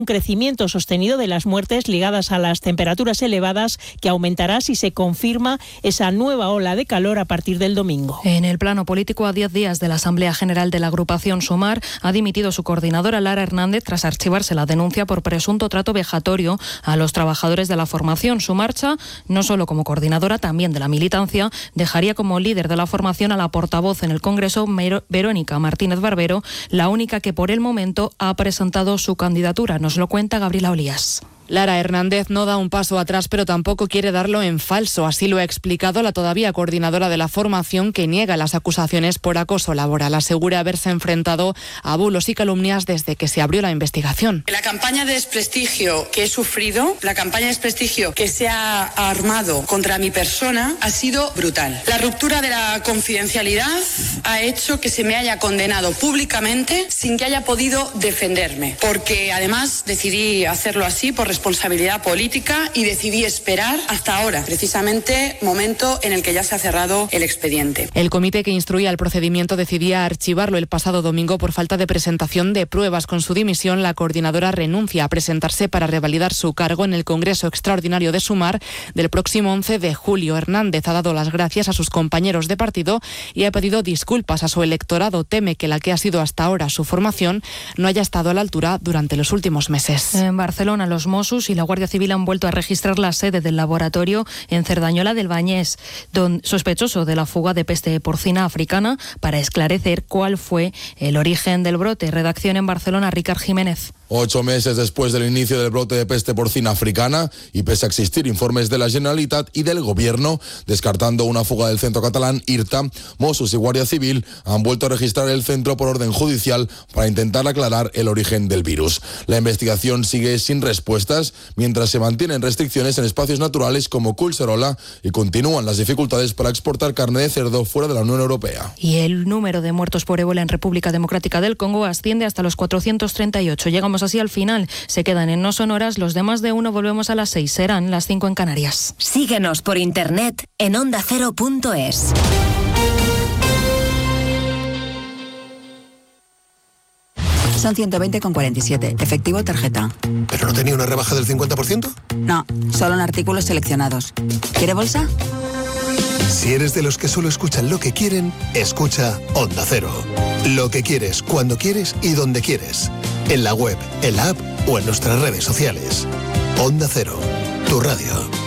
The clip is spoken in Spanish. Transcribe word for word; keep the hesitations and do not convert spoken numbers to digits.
un crecimiento sostenido de las muertes ligadas a las temperaturas elevadas que aumentará si se confirma esa nueva ola de calor a partir del domingo. En el plano político, a diez días de la Asamblea General de la agrupación Sumar, ha dimitido su coordinadora Lara Hernández tras archivarse la denuncia por presunto trato vejatorio a los trabajadores de la formación. Su marcha, no solo como coordinadora, también de la militancia, dejaría como líder de la formación a la portavoz en el Congreso, Verónica Martínez Barbero, la única que por el momento ha presentado su candidatura. Nos lo cuenta Gabriela Olías. Lara Hernández no da un paso atrás, pero tampoco quiere darlo en falso. Así lo ha explicado la todavía coordinadora de la formación, que niega las acusaciones por acoso laboral. Asegura haberse enfrentado a bulos y calumnias desde que se abrió la investigación. La campaña de desprestigio que he sufrido, la campaña de desprestigio que se ha armado contra mi persona ha sido brutal. La ruptura de la confidencialidad ha hecho que se me haya condenado públicamente sin que haya podido defenderme, porque además decidí hacerlo así por responsabilidad política y decidí esperar hasta ahora, precisamente momento en el que ya se ha cerrado el expediente. El comité que instruía el procedimiento decidía archivarlo el pasado domingo por falta de presentación de pruebas. Con su dimisión, la coordinadora renuncia a presentarse para revalidar su cargo en el Congreso Extraordinario de Sumar del próximo once de julio. Hernández ha dado las gracias a sus compañeros de partido y ha pedido disculpas a su electorado. Teme que la que ha sido hasta ahora su formación no haya estado a la altura durante los últimos meses. En Barcelona, los Mossos y la Guardia Civil han vuelto a registrar la sede del laboratorio en Cerdañola del Bañés, don, sospechoso de la fuga de peste porcina africana, para esclarecer cuál fue el origen del brote. Redacción en Barcelona, Ricard Jiménez. Ocho meses después del inicio del brote de peste porcina africana y pese a existir informes de la Generalitat y del Gobierno descartando una fuga del centro catalán IRTA, Mossos y Guardia Civil han vuelto a registrar el centro por orden judicial para intentar aclarar el origen del virus. La investigación sigue sin respuestas mientras se mantienen restricciones en espacios naturales como Collserola y continúan las dificultades para exportar carne de cerdo fuera de la Unión Europea. Y el número de muertos por ébola en República Democrática del Congo asciende hasta los cuatrocientos treinta y ocho. Llegamos así al final. Se quedan en No Sonoras los demás de uno. Volvemos a las seis. Serán las cinco en Canarias. Síguenos por internet en onda cero punto es. Son ciento veinte con cuarenta y siete. Efectivo, tarjeta. ¿Pero no tenía una rebaja del cincuenta por ciento? No, solo en artículos seleccionados. ¿Quiere bolsa? Si eres de los que solo escuchan lo que quieren, escucha Onda Cero. Lo que quieres, cuando quieres y donde quieres. En la web, en la app o en nuestras redes sociales. Onda Cero, tu radio.